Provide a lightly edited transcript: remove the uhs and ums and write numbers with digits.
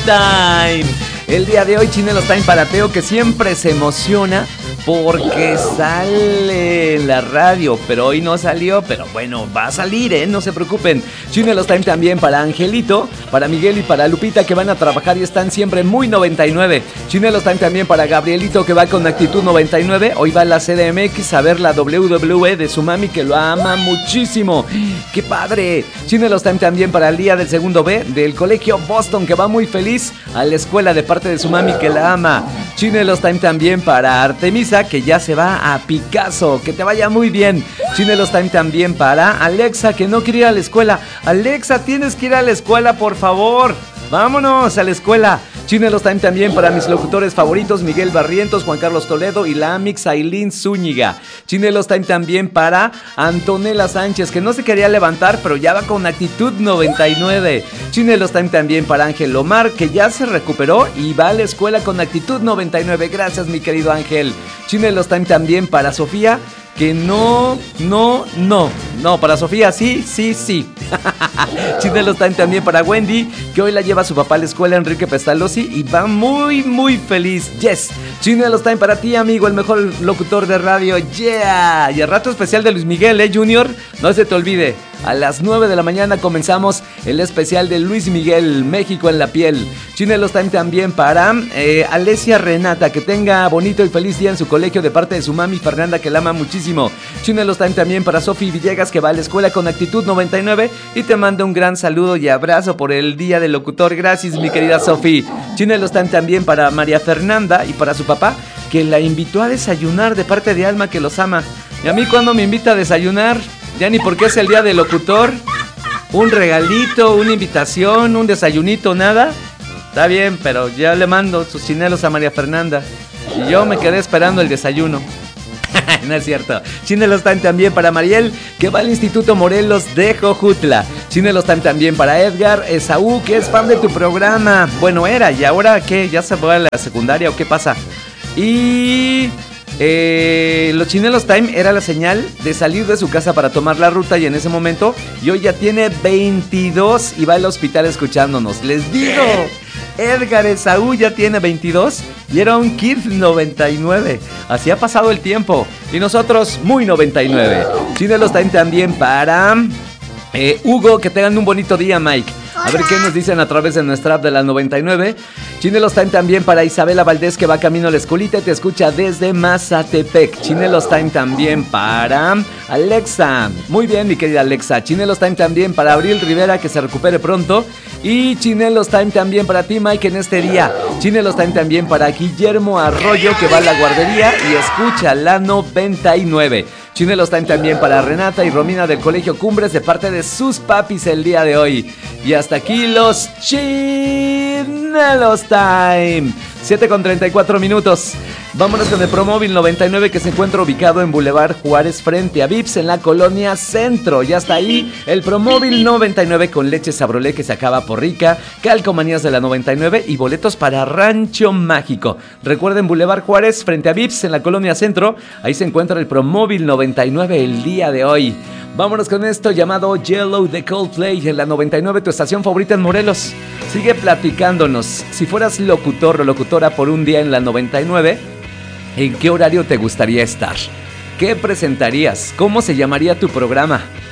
Time. El día de hoy Chinelos Time para Teo, que siempre se emociona porque sale en la radio, pero hoy no salió, pero bueno, va a salir, no se preocupen. Chinelos Time también para Angelito, para Miguel y para Lupita, que van a trabajar y están siempre muy 99. Chinelos Time también para Gabrielito, que va con actitud 99. Hoy va a la CDMX a ver la WWE de su mami, que lo ama muchísimo. ¡Qué padre! Chinelos Time también para Lía del segundo B del colegio Boston, que va muy feliz a la escuela de parte de su mami, que la ama. Chinelos Time también para Artemisa, que ya se va a Picasso, que te vaya muy bien. Chinelos Time también para Alexa, que no quiere ir a la escuela. Alexa, tienes que ir a la escuela, por favor. Vámonos a la escuela. Chinelos Time también para mis locutores favoritos, Miguel Barrientos, Juan Carlos Toledo y la Amix Ailín Zúñiga. Chinelos Time también para Antonella Sánchez, que no se quería levantar, pero ya va con actitud 99. Chinelos Time también para Ángel Omar, que ya se recuperó y va a la escuela con actitud 99. Gracias, mi querido Ángel. Chinelos Time también para Sofía, que no, para Sofía, sí. Chinelos Time también para Wendy, que hoy la lleva a su papá a la escuela, Enrique Pestalozzi, y va muy feliz. Yes. Chinelos Time para ti, amigo, el mejor locutor de radio. Yeah. Y el rato especial de Luis Miguel, Junior, no se te olvide. A las 9 de la mañana comenzamos el especial de Luis Miguel, México en la piel. Chinelos Time también para Alesia Renata, que tenga bonito y feliz día en su colegio de parte de su mami Fernanda, que la ama muchísimo. Chinelos Time también para Sofi Villegas, que va a la escuela con actitud 99 y te manda un gran saludo y abrazo por el día del locutor. Gracias, mi querida Sofi. Chinelos Time también para María Fernanda y para su papá, que la invitó a desayunar de parte de Alma, que los ama. Y a mí, cuando me invita a desayunar, ya ni porque es el día del locutor, un regalito, una invitación, un desayunito, nada. Está bien, pero ya le mando sus chinelos a María Fernanda y yo me quedé esperando el desayuno. No es cierto. Chinelos Time también para Mariel, que va al Instituto Morelos de Jojutla. Chinelos Time también para Edgar Esaú, que es fan de tu programa. Bueno, era, ¿y ahora qué? ¿Ya se fue a la secundaria o qué pasa? Y los Chinelos Time era la señal de salir de su casa para tomar la ruta, y en ese momento, y hoy ya tiene 22 y va al hospital escuchándonos. Les digo, Edgar Esaú ya tiene 22 y era un kid 99. Así ha pasado el tiempo y nosotros muy 99. Chinelos Time también para Hugo, que tengan un bonito día, Mike. A ver qué nos dicen a través de nuestra app de la 99. Chinelos Time también para Isabela Valdés, que va camino a la escuelita y te escucha desde Mazatepec. Chinelos Time también para Alexa. Muy bien, mi querida Alexa. Chinelos Time también para Abril Rivera, que se recupere pronto. Y Chinelos Time también para ti, Mike, en este día. Chinelos Time también para Guillermo Arroyo, que va a la guardería y escucha la 99. Chinelos Time también para Renata y Romina del Colegio Cumbres, de parte de sus papis el día de hoy. Y hasta aquí los Chinelos Time. 7:34. Vámonos con el Promóvil 99, que se encuentra ubicado en Boulevard Juárez frente a Vips en la colonia Centro. Ya está ahí el Promóvil 99 con leche Sabrolé, que se acaba por rica, calcomanías de la 99 y boletos para Rancho Mágico. Recuerden, Boulevard Juárez frente a Vips en la colonia Centro. Ahí se encuentra el Promóvil 99 el día de hoy. Vámonos con esto llamado Yellow de Coldplay en la 99, tu estación favorita en Morelos. Sigue platicándonos. Si fueras locutor o locutora por un día en la 99, ¿en qué horario te gustaría estar? ¿Qué presentarías? ¿Cómo se llamaría tu programa?